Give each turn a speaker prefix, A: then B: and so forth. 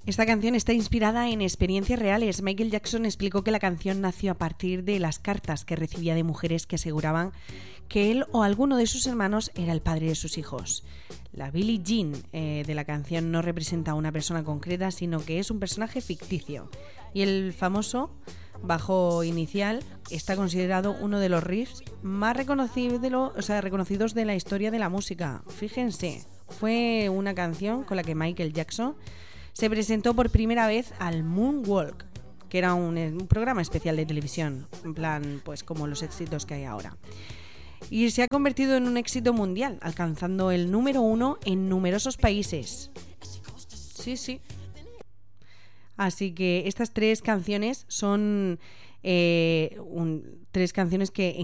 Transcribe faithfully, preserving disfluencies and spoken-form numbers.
A: Esta canción está inspirada en experiencias reales. Michael Jackson explicó que la canción nació a partir de las cartas que recibía de mujeres que aseguraban que él o alguno de sus hermanos era el padre de sus hijos. La Billie Jean eh, de la canción no representa a una persona concreta, sino que es un personaje ficticio. Y el famoso bajo inicial está considerado uno de los riffs más reconocido, o sea, reconocidos de la historia de la música. Fíjense, fue una canción con la que Michael Jackson se presentó por primera vez al Moonwalk, que era un, un programa especial de televisión, en plan, pues como los éxitos que hay ahora. Y se ha convertido en un éxito mundial, alcanzando el número uno en numerosos países. Sí, sí. Así que estas tres canciones son eh, un, tres canciones que